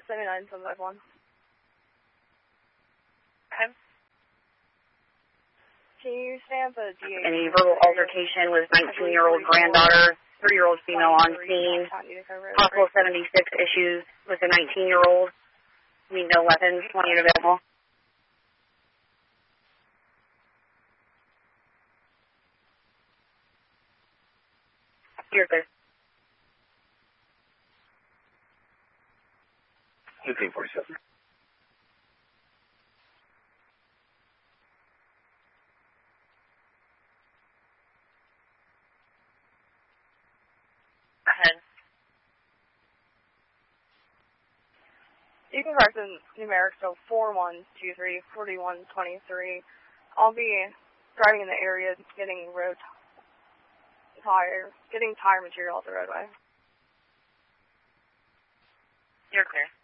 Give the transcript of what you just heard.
79751. Okay. Can you stamp a DH? Any verbal altercation with 19-year-old granddaughter, 3-year-old female on scene. Possible 76 issues with a 19-year-old. Need no weapons, 20 available. You're clear. 1847. Ahead. You can correct the numeric, so 4123 4123. I'll be driving in the area, getting tire material off the roadway. You're clear.